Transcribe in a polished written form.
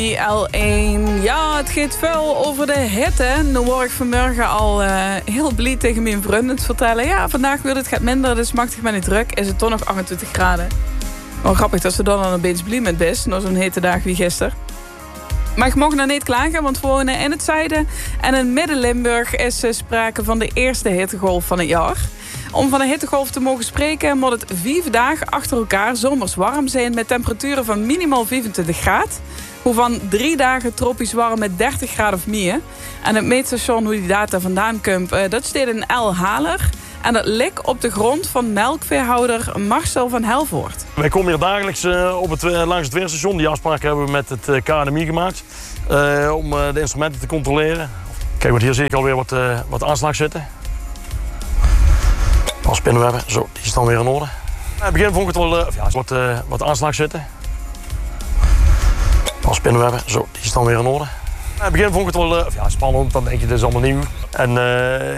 L1, ja, het gaat veel over de hitte. Nu word ik vanmorgen al heel blij tegen mijn vrienden te vertellen. Ja, vandaag weer het gaat minder, dus mag ik maar niet druk. Is het toch nog 28 graden. Maar grappig dat ze dan een beetje blij met best, na zo'n hete dag wie gisteren. Maar ik mag nog niet klagen, want we wonen in het zuiden. En in Midden-Limburg is sprake van de eerste hittegolf van het jaar. Om van een hittegolf te mogen spreken moet het 5 dagen achter elkaar zomers warm zijn met temperaturen van minimaal 25 graden. Waarvan 3 dagen tropisch warm met 30 graden of meer. En het meetstation hoe die data vandaan komt, dat staat in El Haler. En dat ligt op de grond van melkveehouder Marcel van Helvoort. Wij komen hier dagelijks langs het weerstation. Die afspraak hebben we met het KNMI gemaakt. Om de instrumenten te controleren. Kijk, want hier zie ik alweer wat aanslag zitten. Als spinnenwebben, zo, die is dan weer in orde. In het begin vond ik het wel wat aanslag zitten. Als spinnenwebben, zo, die is dan weer in orde. In het begin vond ik het wel spannend, dan denk je dit is allemaal nieuw. En